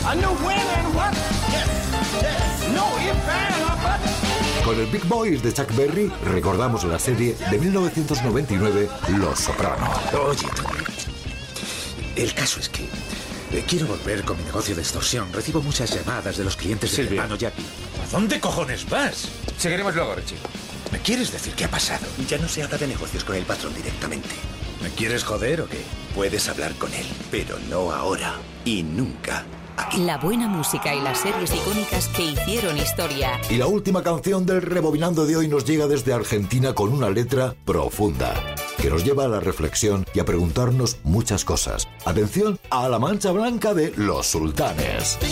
I knew when and what. Yes, yes. No if, and, or but. Con el Big Boys de Chuck Berry recordamos la serie de 1999, Los Soprano. Oye, Tony, el caso es que quiero volver con mi negocio de extorsión. Recibo muchas llamadas de los clientes del hermano Jackie. ¿A dónde cojones vas? Seguiremos luego, Richie. ¿Me quieres decir qué ha pasado? Ya no se habla de negocios con el patrón directamente. ¿Me quieres joder o qué? Puedes hablar con él, pero no ahora y nunca aquí. La buena música y las series icónicas que hicieron historia. Y la última canción del Rebobinando de hoy nos llega desde Argentina con una letra profunda que nos lleva a la reflexión y a preguntarnos muchas cosas. Atención a la mancha blanca de Los Sultanes.